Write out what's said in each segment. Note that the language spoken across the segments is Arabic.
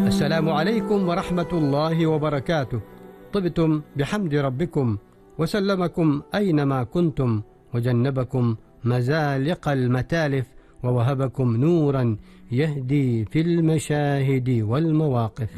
السلام عليكم ورحمة الله وبركاته. طبتم بحمد ربكم وسلمكم أينما كنتم وجنبكم مزالق المتالف ووهبكم نورا يهدي في المشاهد والمواقف.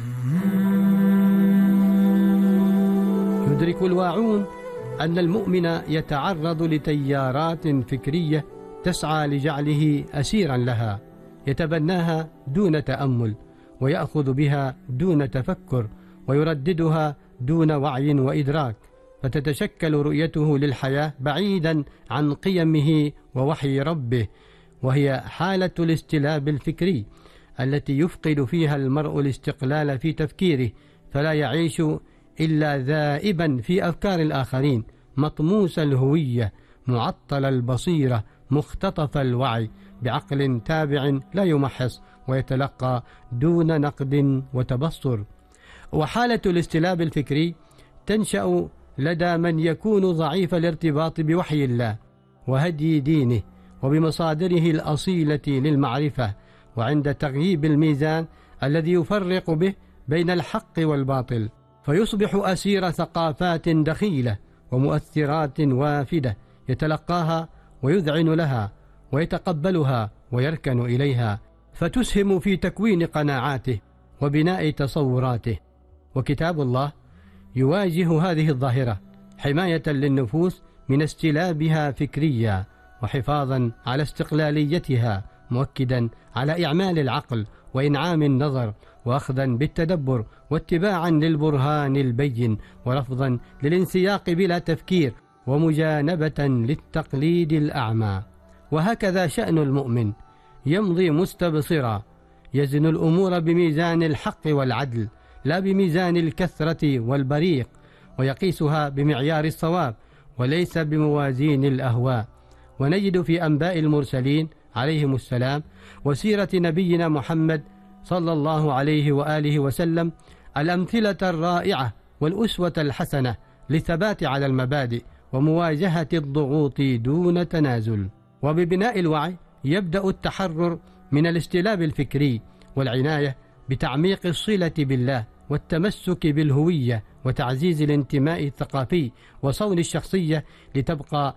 يدرك الواعون أن المؤمن يتعرض لتيارات فكرية تسعى لجعله أسيرا لها، يتبناها دون تأمل، ويأخذ بها دون تفكر، ويرددها دون وعي وإدراك، فتتشكل رؤيته للحياة بعيدا عن قيمه ووحي ربه، وهي حالة الاستلاب الفكري التي يفقد فيها المرء الاستقلال في تفكيره، فلا يعيش إلا ذائبا في أفكار الآخرين، مطموس الهوية، معطل البصيرة، مختطف الوعي، بعقل تابع لا يمحص ويتلقى دون نقد وتبصر. وحالة الاستلاب الفكري تنشأ لدى من يكون ضعيف الارتباط بوحي الله وهدي دينه وبمصادره الأصيلة للمعرفة، وعند تغييب الميزان الذي يفرق به بين الحق والباطل، فيصبح أسير ثقافات دخيلة ومؤثرات وافدة، يتلقاها ويذعن لها ويتقبلها ويركن إليها، فتسهم في تكوين قناعاته وبناء تصوراته. وكتاب الله يواجه هذه الظاهرة حماية للنفوس من استلابها فكريا، وحفاظا على استقلاليتها، مؤكدا على إعمال العقل وإنعام النظر، وأخذا بالتدبر، واتباعا للبرهان البين، ورفضا للانسياق بلا تفكير، ومجانبة للتقليد الأعمى. وهكذا شأن المؤمن، يمضي مستبصرا، يزن الأمور بميزان الحق والعدل لا بميزان الكثرة والبريق، ويقيسها بمعيار الصواب وليس بموازين الأهواء. ونجد في أنباء المرسلين عليهم السلام وسيرة نبينا محمد صلى الله عليه وآله وسلم الأمثلة الرائعة والأسوة الحسنة للثبات على المبادئ ومواجهة الضغوط دون تنازل. وببناء الوعي يبدأ التحرر من الاستلاب الفكري، والعناية بتعميق الصلة بالله، والتمسك بالهوية، وتعزيز الانتماء الثقافي، وصون الشخصية لتبقى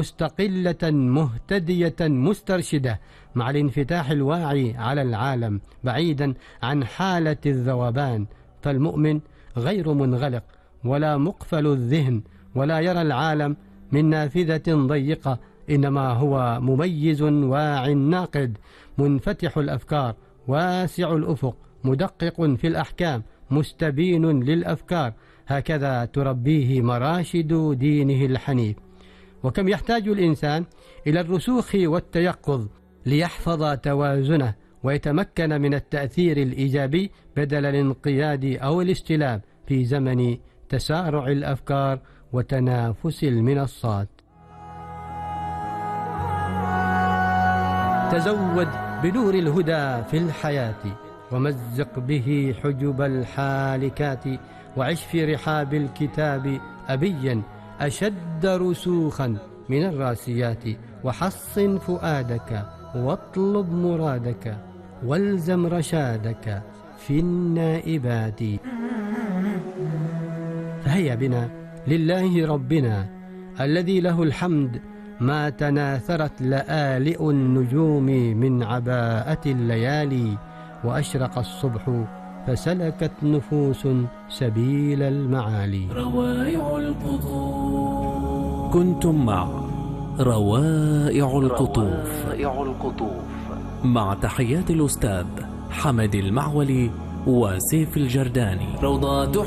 مستقلة مهتدية مسترشدة، مع الانفتاح الواعي على العالم بعيدا عن حالة الذوبان. فالمؤمن غير منغلق ولا مقفل الذهن، ولا يرى العالم من نافذة ضيقة، إنما هو مميز واع ناقد، منفتح الأفكار، واسع الأفق، مدقق في الأحكام، مستبين للأفكار. هكذا تربيه مراشد دينه الحنيف. وكم يحتاج الإنسان إلى الرسوخ والتيقظ ليحفظ توازنه ويتمكن من التأثير الإيجابي بدل الانقياد أو الاستلاب في زمن تسارع الأفكار وتنافس المنصات. تزود بنور الهدى في الحياة، ومزق به حجب الحالكات، وعش في رحاب الكتاب أبيا أشد رسوخا من الراسيات، وحصن فؤادك واطلب مرادك، والزم رشادك في النائبات. فهيا بنا لله ربنا الذي له الحمد ما تناثرت لآلئ النجوم من عباءة الليالي، وأشرق الصبح فسلكت نفوس سبيل المعالي. روائع القطوف. كنتم مع روائع القطوف مع تحيات الأستاذ حمد المعولي وسيف الجرداني. روضات